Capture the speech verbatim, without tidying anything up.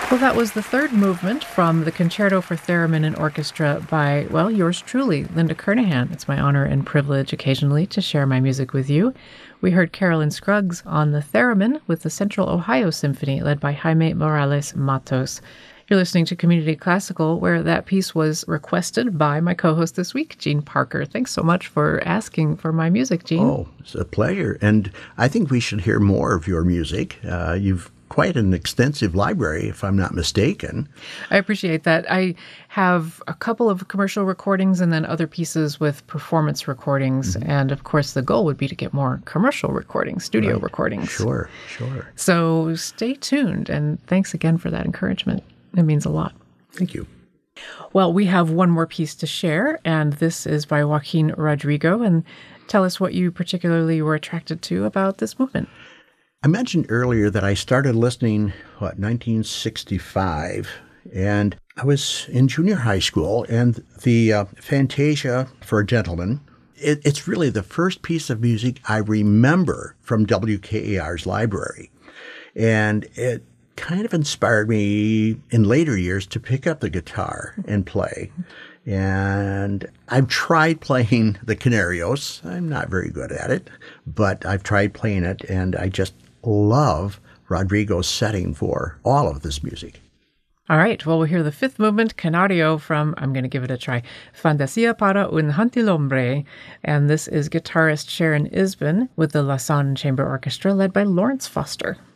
Well, that was the third movement from the Concerto for Theremin and Orchestra by, well, yours truly, Linda Kernaghan. It's my honor and privilege occasionally to share my music with you. We heard Carolyn Scruggs on the theremin with the Central Ohio Symphony, led by Jaime Morales Matos. You're listening to Community Classical, where that piece was requested by my co-host this week, Gene Parker. Thanks so much for asking for my music, Gene. Oh, it's a pleasure. And I think we should hear more of your music. Uh, you've quite an extensive library, if I'm not mistaken. I appreciate that. I have a couple of commercial recordings and then other pieces with performance recordings. Mm-hmm. And of course, the goal would be to get more commercial recordings, studio right. recordings. Sure, sure. So stay tuned. And thanks again for that encouragement. It means a lot. Thank you. Well, we have one more piece to share, and this is by Joaquin Rodrigo. And tell us what you particularly were attracted to about this movement. I mentioned earlier that I started listening, what, nineteen sixty-five, and I was in junior high school, and the uh, Fantasia for a Gentleman, it, it's really the first piece of music I remember from W K A R's library. And it kind of inspired me in later years to pick up the guitar and play. And I've tried playing the Canarios. I'm not very good at it, but I've tried playing it, and I just love Rodrigo's setting for all of this music. All right. Well, we'll hear the fifth movement, Canario, from, I'm going to give it a try, Fantasia para un Gentilhombre. And this is guitarist Sharon Isbin with the Lausanne Chamber Orchestra, led by Lawrence Foster.